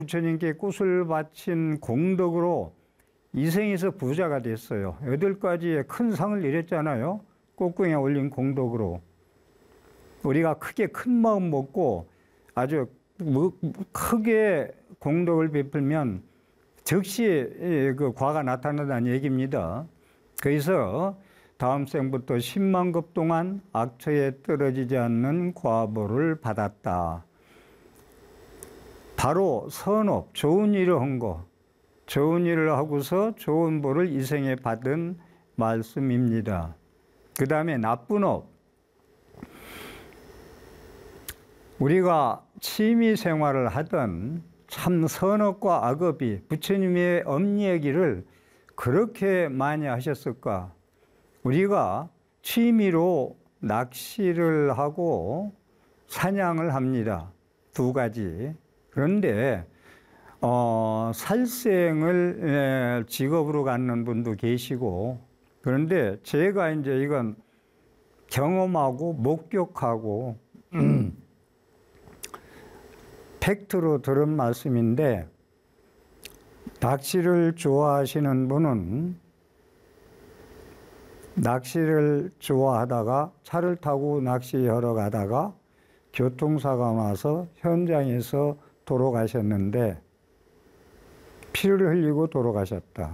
부처님께 꽃을 바친 공덕으로 이생에서 부자가 됐어요. 8가지의 큰 상을 이뤘잖아요. 꽃궁에 올린 공덕으로. 우리가 크게 큰 마음 먹고 아주 크게 공덕을 베풀면 즉시 그 과가 나타난다는 얘기입니다. 그래서 다음 생부터 10만 급 동안 악처에 떨어지지 않는 과보를 받았다. 바로 선업, 좋은 일을 한 거, 좋은 일을 하고서 좋은 보를 이 생에 받은 말씀입니다. 그 다음에 나쁜 업. 우리가 취미 생활을 하던 참 선업과 악업이 부처님의 업얘기를 그렇게 많이 하셨을까? 우리가 취미로 낚시를 하고 사냥을 합니다. 2가지. 그런데 살생을 직업으로 갖는 분도 계시고, 그런데 제가 이제 이건 경험하고 목격하고 팩트로 들은 말씀인데, 낚시를 좋아하시는 분은 낚시를 좋아하다가 차를 타고 낚시하러 가다가 교통사고가 나서 현장에서 돌아가셨는데 피를 흘리고 돌아가셨다.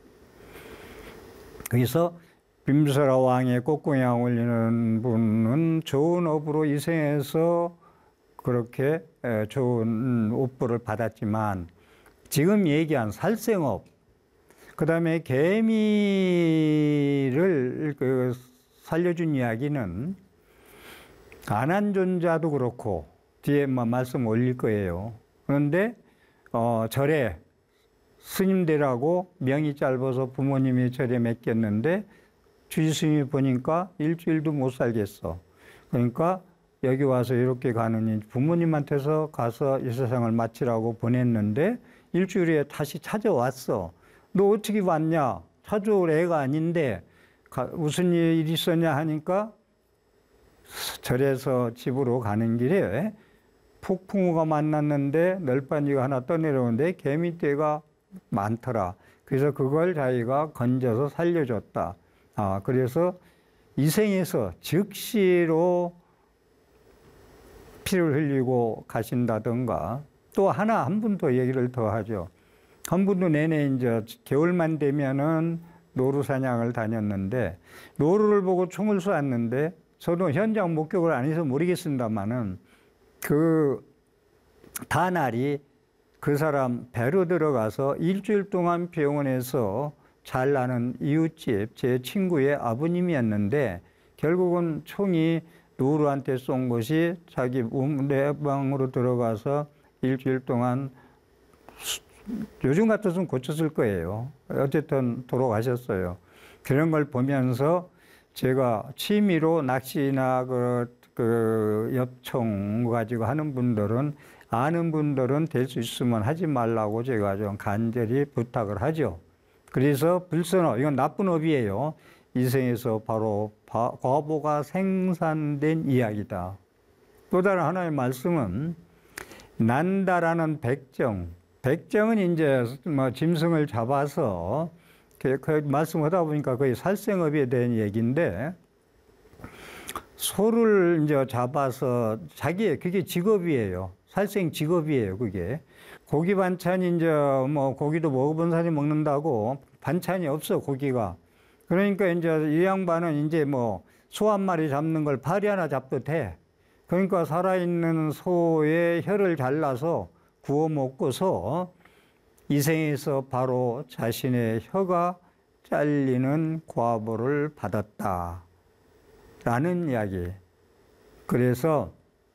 그래서 빔스라 왕의 꽃궁에 올리는 분은 좋은 업으로 이 생에서 그렇게 좋은 업보를 받았지만, 지금 얘기한 살생업, 그 다음에 개미를 살려준 이야기는 안한존자도 그렇고 뒤에 말씀 올릴 거예요. 그런데 절에 스님들하고 명이 짧아서 부모님이 절에 맡겼는데 주지스님이 보니까 일주일도 못 살겠어. 그러니까 여기 와서 이렇게 가느니 부모님한테서 가서 이 세상을 마치라고 보냈는데 일주일에 다시 찾아왔어. 너 어떻게 왔냐? 찾아올 애가 아닌데 무슨 일이 있었냐 하니까 절에서 집으로 가는 길에 폭풍우가 만났는데 널빤지가 하나 떠내려오는데 개미떼가 많더라. 그래서 그걸 자기가 건져서 살려줬다. 그래서 이 생에서 즉시로 피를 흘리고 가신다던가, 또 한 분 더 얘기를 더 하죠. 한 분도 내내 이제 겨울만 되면은 노루 사냥을 다녔는데 노루를 보고 총을 쏘았는데, 저도 현장 목격을 안 해서 모르겠습니다만은 그 다날이 그 사람 배로 들어가서 일주일 동안 병원에서 잘 나는 이웃집 제 친구의 아버님이었는데, 결국은 총이 노루한테 쏜 것이 자기 내방으로 들어가서 일주일 동안, 요즘 같았으면 고쳤을 거예요. 어쨌든 돌아가셨어요. 그런 걸 보면서 제가 취미로 낚시나 그 엽총 가지고 하는 분들은, 아는 분들은 될 수 있으면 하지 말라고 제가 좀 간절히 부탁을 하죠. 그래서 불선업, 이건 나쁜 업이에요. 이 생에서 바로 과보가 생산된 이야기다. 또 다른 하나의 말씀은 난다라는 백정. 백정은 이제 짐승을 잡아서 그 말씀하다 보니까 거의 살생업에 대한 얘기인데, 소를 이제 잡아서 그게 직업이에요. 살생 직업이에요, 그게. 고기 반찬이 이제 고기도 먹어본 사람이 먹는다고 반찬이 없어, 고기가. 그러니까 이제 이 양반은 이제 소 한 마리 잡는 걸 파리 하나 잡도 돼. 그러니까 살아있는 소의 혀를 잘라서 구워 먹고서 이 생에서 바로 자신의 혀가 잘리는 과보를 받았다 라는 이야기. 그래서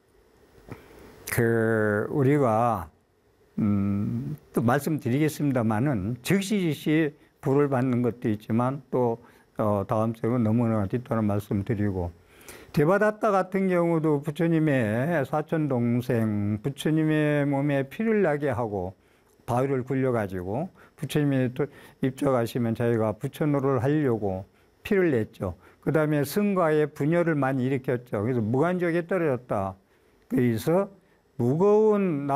우리가 또 말씀드리겠습니다만은 즉시 불을 받는 것도 있지만, 또 다음 주로 너무나 뒤따라 말씀드리고, 대바다타 같은 경우도 부처님의 사촌 동생, 부처님의 몸에 피를 나게 하고 바위를 굴려가지고 부처님이 입적하시면 자기가 부처노를 하려고 피를 냈죠. 그 다음에 승과의 분열을 많이 일으켰죠. 그래서 무간적에 떨어졌다. 그래서 무거운